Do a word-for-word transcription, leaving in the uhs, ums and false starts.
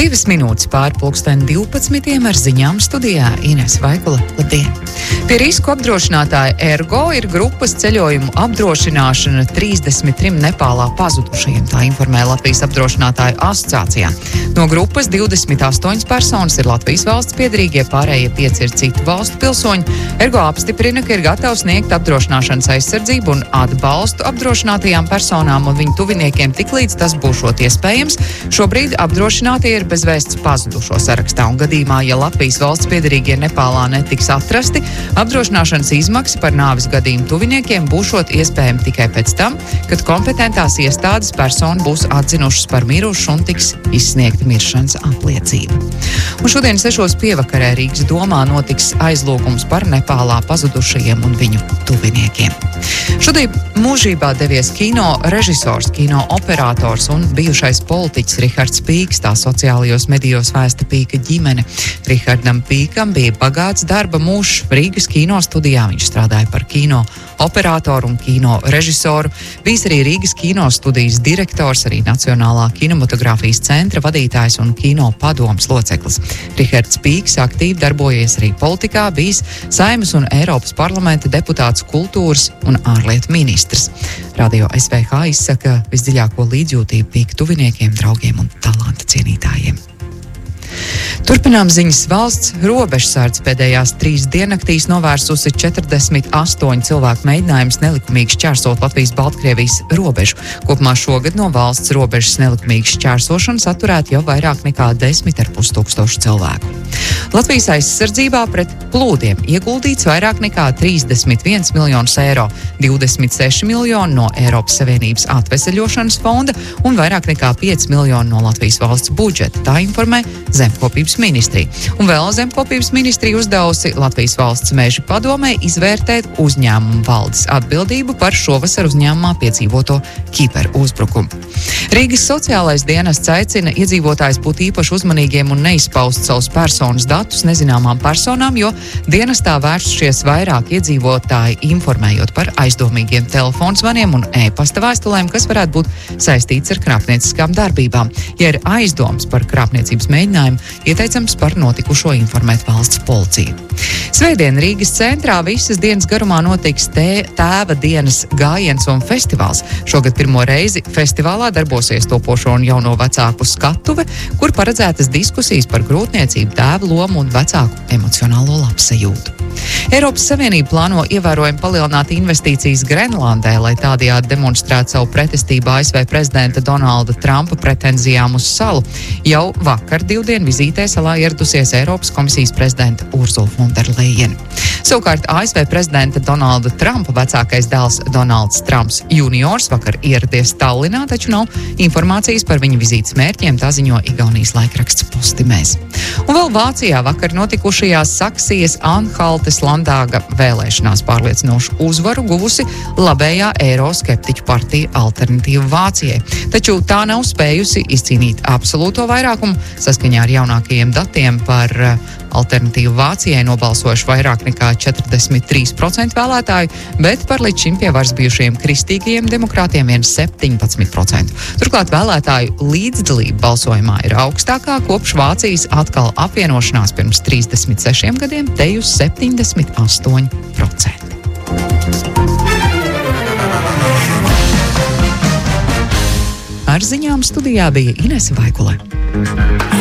Divas minūtes pār pulksteni divpadsmitiem ar ziņām studijā Ines Vaikula. Labdien! Pie risku apdrošinātāja Ergo ir grupas ceļojumu apdrošināšana trīsdesmit trim Nepālā pazudušajiem, tā informē Latvijas apdrošinātāju asociācijā. No grupas divdesmit astoņas personas ir Latvijas valsts piederīgie, pārējie pieci ir citu valstu pilsoņi. Ergo apstiprina, ka ir gatavs sniegt apdrošināšanas aizsardzību un atbalstu apdrošinātajām personām un viņu tuviniekiem tiklīdz tas būšot iespējams. Šobrīd apdrošinātie ir bez vēsts pazudušo sarakstā, un gadījumā, ja Latvijas valsts piederīgie Nepālā netiks atrasti, apdrošināšanas izmaksas par nāves gadījumu tuviniekiem būšot iespējami tikai pēc tam, kad kompetentās iestādes personu būs atzinušas par mirušu un tiks izsniegta miršanas apliecība. Un šodien sešos pievakarē Rīgas domā notiks aizlūgums par Nepālā pazudušajiem un viņu tuviniekiem. Šodien mūžībā devies kino režisors, kino operators un bijušais politiķis Rihards Pīks, tā sociālajos medijos vēsta Pīka ģimene. Rihardam Pīkam bija bagāts darba mūžs Rīgas kino studijā. Viņš strādāja par kino operatoru un kino režisoru. Bijis arī Rīgas kino studijas direktors, arī Nacionālā kinematogrāfijas centra vadītājs un kino padomes loceklis. Rihards Pīks aktīvi darbojies arī politikā, bijis Saeimas un Eiropas parlamenta deputāts, kultūras un ārlietu ministrs. Radio S V H izsaka visdziļāko līdzjūtību Pīka tuviniekiem, draugiem un talanta cienītājiem. Turpinām ziņas. Valsts robežsardze pēdējās trīs diennaktīs novērsusi četrdesmit astoņu cilvēku mēģinājumus nelikumīgi šķērsot Latvijas-Baltkrievijas robežu. Kopumā šogad no valsts robežas nelikumīgas šķērsošanas atturēt jau vairāk nekā desmit ar pus tūkstošu cilvēku. Latvijas aizsardzībā pret plūdiem ieguldīts vairāk nekā trīsdesmit viens miljonus eiro, divdesmit seši miljoni no Eiropas Savienības atveseļošanas fonda un vairāk nekā pieci miljoni no Latvijas valsts budžeta. Tā informē Zemkopības ministrija. Un vēl Zemkopības ministrija uzdevusi Latvijas valsts meža padomē izvērtēt uzņēmumu valdes atbildību par šovasar uzņēmumā piedzīvoto kiberuzbrukumu. Rīgas sociālais dienests aicina iedzīvotājus būt īpaši uzmanīgiem un neizpaust savus personas datus nezināmām personām, jo dienestā vērsušies vairāk iedzīvotāji informējot par aizdomīgiem telefonsvaniem un e-pasta vēstulēm, kas varētu būt saistīts ar krāpnieciskām darbībām. Ja ir aizdoms par krāpniecības mēģinājumu, ieteicams par notikušo informēt valsts policiju. Svētdien Rīgas centrā visas dienas garumā notiks tē, tēva dienas gājiens un festivāls. Šogad pirmo reizi festivālā darbosies topošo un jauno vecāku skatuve, kur paredzētas diskusijas par grūtniecību, tēva lomu un vecāku emocionālo labsajūtu. Eiropas Savienība plāno ievērojami palielināt investīcijas Grenlandē, lai tādējādi demonstrētu savu pretestību A S V prezidenta Donalda Trumpa pretenzijām uz salu. Jau vakar divdien vizītē salā ieradusies Eiropas komisijas prezidenta Ursula von der Leyen. Savukārt A S V prezidenta Donalda Trumpa vecākais dēls Donalds Trumps juniors vakar ieradies Tallinā, taču nav informācijas par viņa vizītes mērķiem, tā ziņo Igaunijas laikraksts Postimēs. Un vēl Vācijā vakar notikušajās Saksijas Anhaltes Landāga vēlēšanās pārliecinošu uzvaru guvusi labējā eiroskeptiķu partija Alternatīva Vācijai. Taču tā nav spējusi izcīnīt absolūto vairākumu. Saskaņā ar jaunākajiem datiem par Alternatīvu Vācijai nobalsojuši vairāk nekā četrdesmit trīs procenti vēlētāju, bet par līdz šim pie varas bijušajiem kristīgajiem demokrātiem vien septiņpadsmit procenti. Turklāt vēlētāju līdzdalība balsojumā ir augstākā kopš Vācijas atkal apvienošanās pirms trīsdesmit sešiem gadiem, te uz septiņdesmit astoņi procenti. Ar ziņām studijā bija Ines Vaikule.